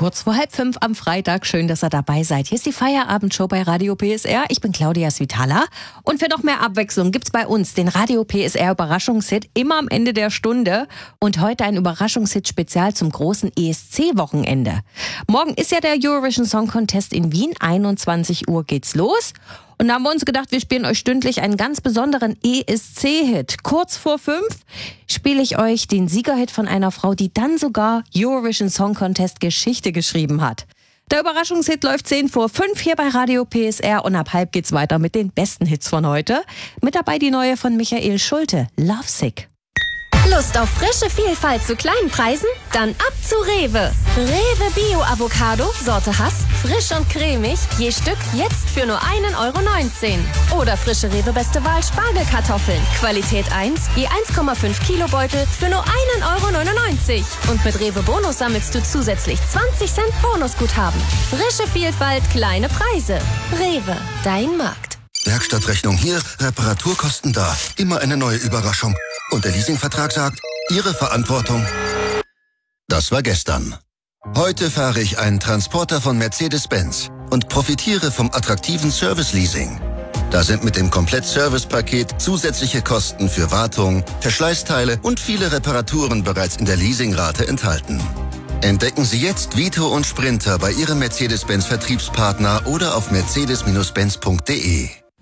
Kurz vor 4:30 am Freitag. Schön, dass ihr dabei seid. Hier ist die Feierabendshow bei Radio PSR. Ich bin Claudia Svitala. Und für noch mehr Abwechslung gibt's bei uns den Radio PSR Überraschungshit immer am Ende der Stunde. Und heute ein Überraschungshit-Spezial zum großen ESC-Wochenende. Morgen ist ja der Eurovision Song Contest in Wien. 21 Uhr geht's los. Und da haben wir uns gedacht, wir spielen euch stündlich einen ganz besonderen ESC-Hit. Kurz vor 5 spiele ich euch den Siegerhit von einer Frau, die dann sogar Eurovision Song Contest Geschichte geschrieben hat. Der Überraschungshit läuft 10:05 hier bei Radio PSR und ab 12 geht's weiter mit den besten Hits von heute. Mit dabei die neue von Michael Schulte, Lovesick. Lust auf frische Vielfalt zu kleinen Preisen? Dann ab zu Rewe. Rewe Bio Avocado, Sorte Hass, frisch und cremig, je Stück jetzt für nur 1,19 €. Oder frische Rewe Beste Wahl Spargelkartoffeln, Qualität 1, je 1,5 Kilo Beutel für nur 1,99 €. Und mit Rewe Bonus sammelst du zusätzlich 20 Cent Bonusguthaben. Frische Vielfalt, kleine Preise. Rewe, dein Markt. Werkstattrechnung hier, Reparaturkosten da. Immer eine neue Überraschung. Und der Leasingvertrag sagt, Ihre Verantwortung. Das war gestern. Heute fahre ich einen Transporter von Mercedes-Benz und profitiere vom attraktiven Service-Leasing. Da sind mit dem Komplett-Service-Paket zusätzliche Kosten für Wartung, Verschleißteile und viele Reparaturen bereits in der Leasingrate enthalten. Entdecken Sie jetzt Vito und Sprinter bei Ihrem Mercedes-Benz-Vertriebspartner oder auf mercedes-benz.de.